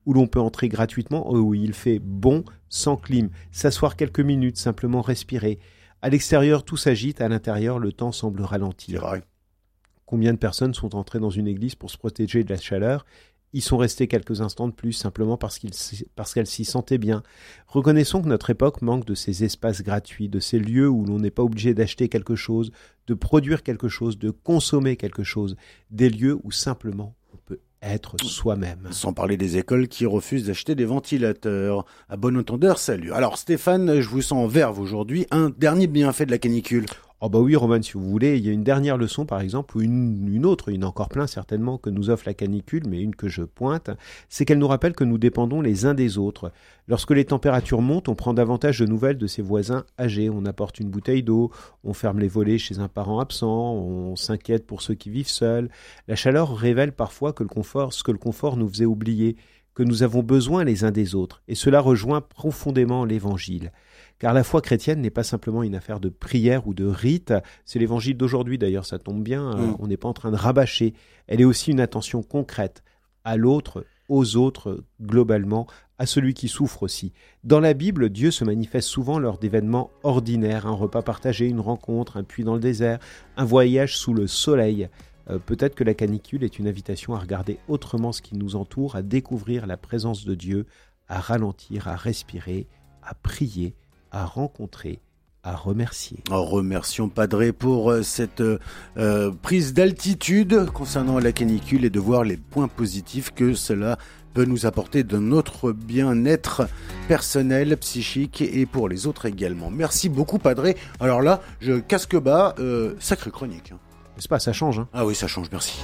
où l'on peut entrer gratuitement, où il fait bon, sans clim, s'asseoir quelques minutes, simplement respirer. À l'extérieur, tout s'agite, à l'intérieur, le temps semble ralentir. Combien de personnes sont entrées dans une église pour se protéger de la chaleur ? Ils sont restés quelques instants de plus, simplement parce qu'elles s'y sentaient bien. Reconnaissons que notre époque manque de ces espaces gratuits, de ces lieux où l'on n'est pas obligé d'acheter quelque chose, de produire quelque chose, de consommer quelque chose. Des lieux où simplement on peut être soi-même. Sans parler des écoles qui refusent d'acheter des ventilateurs. À bon entendeur, salut. Alors Stéphane, je vous sens en verve aujourd'hui. Un dernier bienfait de la canicule. Oh bah oui, Roman, si vous voulez, il y a une dernière leçon par exemple, ou une autre, il y en a encore plein certainement, que nous offre la canicule, mais une que je pointe, c'est qu'elle nous rappelle que nous dépendons les uns des autres. Lorsque les températures montent, on prend davantage de nouvelles de ses voisins âgés, on apporte une bouteille d'eau, on ferme les volets chez un parent absent, on s'inquiète pour ceux qui vivent seuls. La chaleur révèle parfois que ce que le confort nous faisait oublier, que nous avons besoin les uns des autres, et cela rejoint profondément l'Évangile. Car la foi chrétienne n'est pas simplement une affaire de prière ou de rite, c'est l'Évangile d'aujourd'hui d'ailleurs, ça tombe bien, on n'est pas en train de rabâcher, elle est aussi une attention concrète à l'autre, aux autres, globalement, à celui qui souffre aussi. Dans la Bible, Dieu se manifeste souvent lors d'événements ordinaires, un repas partagé, une rencontre, un puits dans le désert, un voyage sous le soleil. Peut-être que la canicule est une invitation à regarder autrement ce qui nous entoure, à découvrir la présence de Dieu, à ralentir, à respirer, à prier, à rencontrer, à remercier. Remercions Padre pour cette prise d'altitude concernant la canicule et de voir les points positifs que cela peut nous apporter de notre bien-être personnel, psychique et pour les autres également. Merci beaucoup Padre. Alors là, je casque bas, sacrée chronique. N'est-ce pas, ça change, hein ? Ah oui, ça change, merci.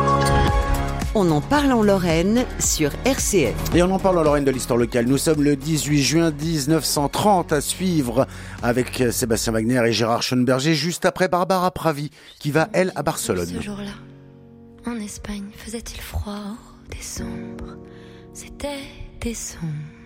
On en parle en Lorraine sur RCF. Et on en parle en Lorraine de l'histoire locale. Nous sommes le 18 juin 1930 à suivre avec Sébastien Wagner et Gérard Schönberger, juste après Barbara Pravi qui va, elle, à Barcelone. Ce jour-là, en Espagne, faisait-il froid? Décembre, c'était décembre.